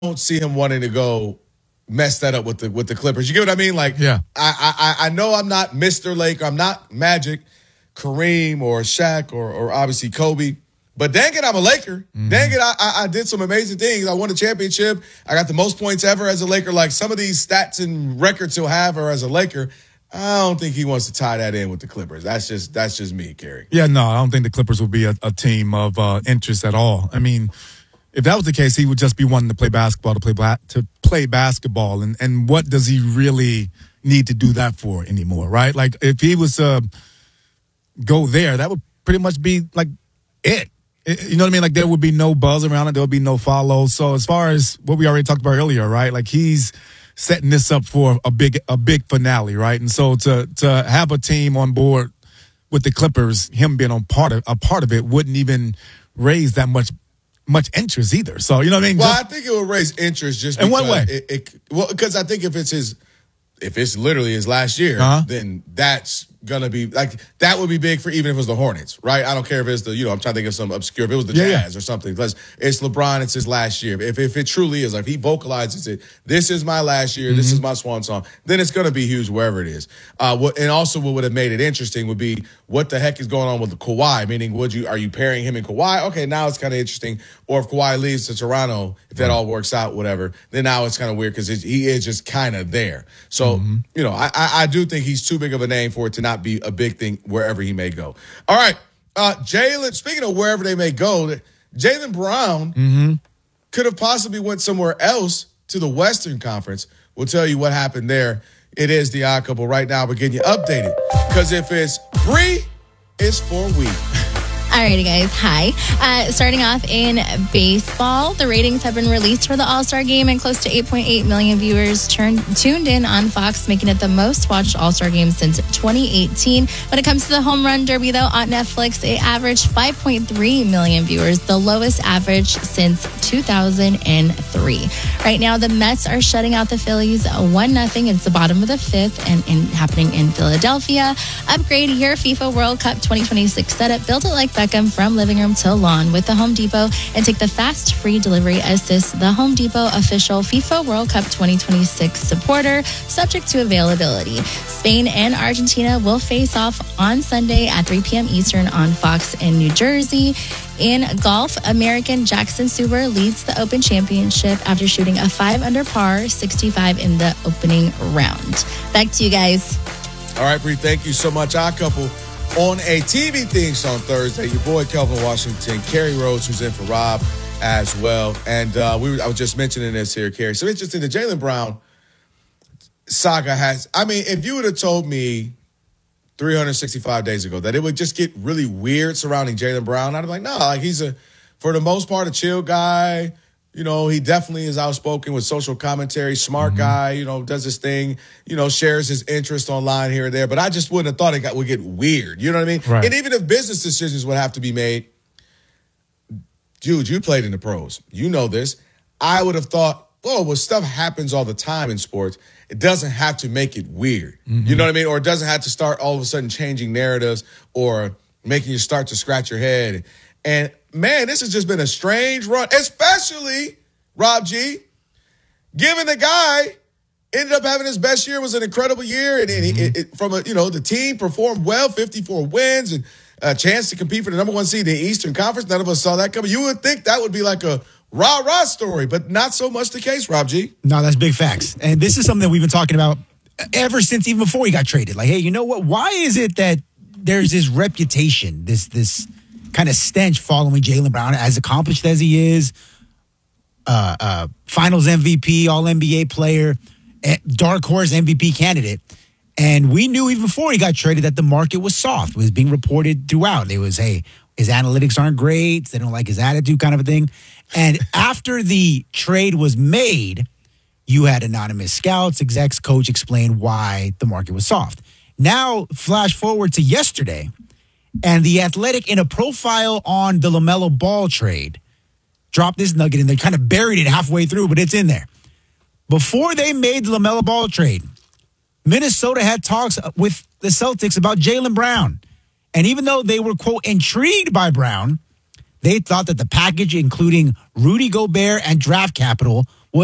don't see him wanting to go mess that up with the Clippers. You get what I mean? Like, yeah. I know I'm not Mr. Laker. I'm not Magic, Kareem, or Shaq, or obviously Kobe. But dang it, I'm a Laker. Mm-hmm. Dang it, I did some amazing things. I won a championship. I got the most points ever as a Laker. Like, some of these stats and records he'll have are as a Laker. I don't think he wants to tie that in with the Clippers. That's just me, Kerry. Yeah, no, I don't think the Clippers will be a team of interest at all. I mean, if that was the case, he would just be wanting to play basketball to play basketball. And what does he really need to do that for anymore, right? Like, if he was to go there, that would pretty much be like it. You know what I mean? Like, there would be no buzz around it. There would be no follow. So as far as what we already talked about earlier, right? Like, he's setting this up for a big finale, right? And so to have a team on board with the Clippers, him being a part of it, wouldn't even raise that much interest either. So, you know what I mean? Well, I think it will raise interest just because. In what way? Because I think if it's literally his last year, then that's going to be like, that would be big for even if it was the Hornets, right? I don't care if it's the, I'm trying to think of some obscure, if it was the Jazz or something. Because it's LeBron, it's his last year. If it truly is, like, if he vocalizes it, this is my last year, this is my swan song, then it's going to be huge wherever it is. And also what would have made it interesting would be what the heck is going on with the Kawhi, meaning are you pairing him and Kawhi? Okay, now it's kind of interesting. Or if Kawhi leaves to Toronto, if that all works out, whatever, then now it's kind of weird because he is just kind of there. So, I do think he's too big of a name for it to not be a big thing wherever he may go. All right, Jaylen, speaking of wherever they may go, Jaylen Brown could have possibly went somewhere else to the Western Conference. We'll tell you what happened there. It is the Odd Couple right now. We're getting you updated because if it's free, it's for we. Alrighty, guys. Hi. Starting off in baseball, the ratings have been released for the All-Star Game, and close to 8.8 million viewers tuned in on Fox, making it the most watched All-Star Game since 2018. When it comes to the Home Run Derby, though, on Netflix, it averaged 5.3 million viewers, the lowest average since 2003. Right now, the Mets are shutting out the Phillies 1-0. It's the bottom of the fifth, and happening in Philadelphia. Upgrade your FIFA World Cup 2026 setup. Build it like Beckham from living room to lawn with the Home Depot, and take the fast free delivery assist. The Home Depot official FIFA World Cup 2026 supporter, subject to availability. Spain and Argentina will face off on Sunday at 3 p.m. Eastern on Fox in New Jersey. In golf, American Jackson Suber leads the Open Championship after shooting a 5-under par 65 in the opening round. Back to you guys. All right, Bree, thank you so much. Our couple on a TV theme song Thursday. Your boy Kelvin Washington, Kerry Rhodes, who's in for Rob as well. And I was just mentioning this here, Kerry. So interesting, the Jaylen Brown saga has, I mean, if you would have told me 365 days ago that it would just get really weird surrounding Jaylen Brown, I'd be like, no, like, he's for the most part, a chill guy. He definitely is outspoken with social commentary, smart guy, does his thing, shares his interest online here and there. But I just wouldn't have thought it would get weird. You know what I mean? Right. And even if business decisions would have to be made, dude, you played in the pros. You know this. I would have thought, stuff happens all the time in sports. It doesn't have to make it weird. You know what I mean? Or it doesn't have to start all of a sudden changing narratives or making you start to scratch your head. And, man, this has just been a strange run, especially, Rob G, given the guy ended up having his best year, was an incredible year, and the team performed well, 54 wins, and a chance to compete for the number one seed in the Eastern Conference. None of us saw that coming. You would think that would be like a rah-rah story, but not so much the case, Rob G. No, that's big facts. And this is something that we've been talking about ever since, even before he got traded. Like, hey, you know what? Why is it that there's this reputation, this kind of stench following Jaylen Brown, as accomplished as he is, finals MVP, all-NBA player, dark horse MVP candidate. And we knew even before he got traded that the market was soft. It was being reported throughout. It was, hey, his analytics aren't great. They don't like his attitude, kind of a thing. And after the trade was made, you had anonymous scouts, execs, coach explain why the market was soft. Now, flash forward to yesterday, and The Athletic, in a profile on the LaMelo Ball trade, dropped this nugget in there, kind of buried it halfway through, but it's in there. Before they made the LaMelo Ball trade, Minnesota had talks with the Celtics about Jaylen Brown. And even though they were, quote, intrigued by Brown, they thought that the package, including Rudy Gobert and draft capital,